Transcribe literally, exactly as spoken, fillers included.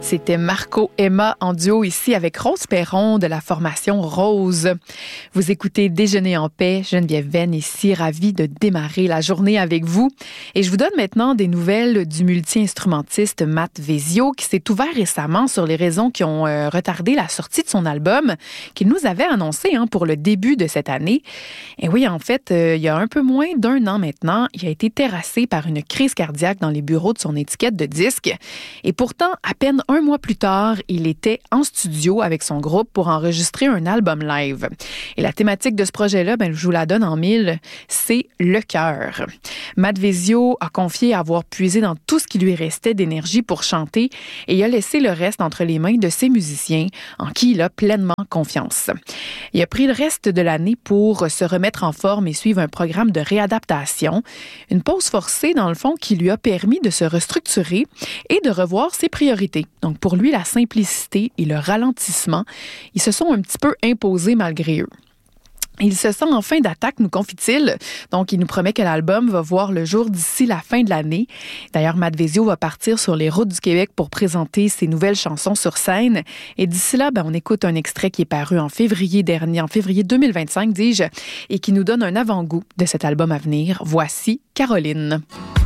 C'était Marco Emma en duo ici avec Rose Perron de la formation Rose. Vous écoutez Déjeuner en paix. Geneviève Venn ici, ravie de démarrer la journée avec vous. Et je vous donne maintenant des nouvelles du multi-instrumentiste Matt Vezio qui s'est ouvert récemment sur les raisons qui ont euh, retardé la sortie de son album qu'il nous avait annoncé hein, pour le début de cette année. Et oui, en fait, euh, il y a un peu moins d'un an maintenant, il a été terrassé par une crise cardiaque dans les bureaux de son étiquette de disques. Et pourtant, à peine un mois plus tard, il était en studio avec son groupe pour enregistrer un album live. Et la thématique de ce projet-là, ben, je vous la donne en mille, c'est le cœur. Matt Vezio a confié avoir puisé dans tout ce qui lui restait d'énergie pour chanter et il a laissé le reste entre les mains de ses musiciens en qui il a pleinement confiance. Il a pris le reste de l'année pour se remettre en forme et suivre un programme de réadaptation. Une pause forcée, dans le fond, qui lui a permis de se restructurer et de revoir ses priorités. Donc, pour lui, la simplicité et le ralentissement, ils se sont un petit peu imposés malgré eux. Il se sent en fin d'attaque, nous confie-t-il. Donc, il nous promet que l'album va voir le jour d'ici la fin de l'année. D'ailleurs, Matt Vezio va partir sur les routes du Québec pour présenter ses nouvelles chansons sur scène. Et d'ici là, ben, on écoute un extrait qui est paru en février dernier, en février deux mille vingt-cinq, dis-je, et qui nous donne un avant-goût de cet album à venir. Voici Caroline.